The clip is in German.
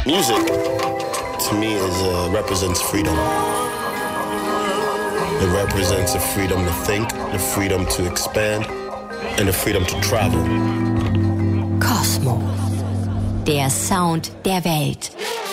Music, to me, represents freedom. It represents the freedom to think, the freedom to expand, and the freedom to travel. Kosmo. Der Sound der Welt.